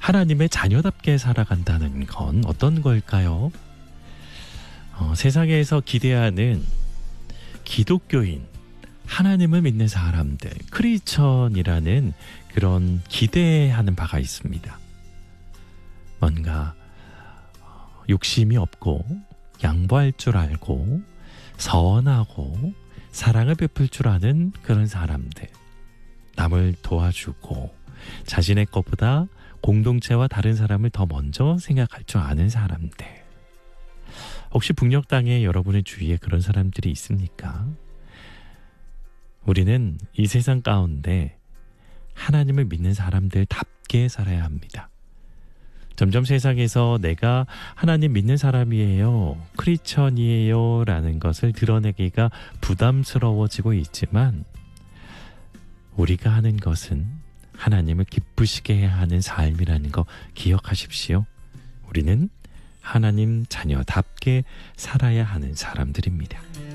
하나님의 자녀답게 살아간다는 건 어떤 걸까요? 세상에서 기대하는 기독교인, 하나님을 믿는 사람들, 크리스천이라는 그런 기대하는 바가 있습니다. 뭔가 욕심이 없고 양보할 줄 알고 선하고 사랑을 베풀 줄 아는 그런 사람들, 남을 도와주고 자신의 것보다 공동체와 다른 사람을 더 먼저 생각할 줄 아는 사람들. 혹시 북녘 땅에 여러분의 주위에 그런 사람들이 있습니까? 우리는 이 세상 가운데 하나님을 믿는 사람들답게 살아야 합니다. 점점 세상에서 내가 하나님 믿는 사람이에요, 크리스천이에요 라는 것을 드러내기가 부담스러워지고 있지만, 우리가 하는 것은 하나님을 기쁘시게 해야 하는 삶이라는 거 기억하십시오. 우리는 하나님 자녀답게 살아야 하는 사람들입니다.